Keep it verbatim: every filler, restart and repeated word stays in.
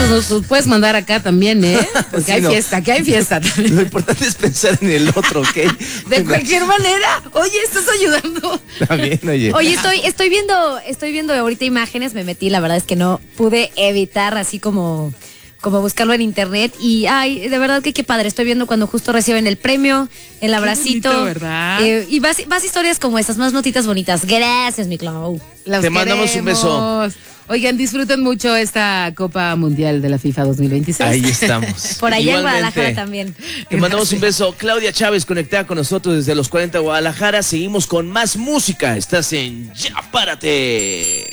nos, nos puedes mandar acá también, ¿eh? Porque sí, hay no. fiesta, aquí hay fiesta también. Lo importante es pensar en el otro, ¿ok? De cualquier manera, oye, estás ayudando. También, oye. Oye, estoy, estoy viendo, estoy viendo ahorita imágenes, me metí, la verdad es que no pude evitar así como, como buscarlo en internet. Y ay, de verdad que qué padre, estoy viendo cuando justo reciben el premio, el abracito. Qué bonito, ¿verdad? Eh, y más, más historias como estas, más notitas bonitas. Gracias, mi Clau. Los Te mandamos un beso. Oigan, disfruten mucho esta Copa Mundial de la FIFA dos mil veintiséis. Ahí estamos. Por allá en Igualmente, Guadalajara también. Te mandamos un beso. Claudia Chávez conectada con nosotros desde los cuarenta Guadalajara. Seguimos con más música. Estás en Ya Párate.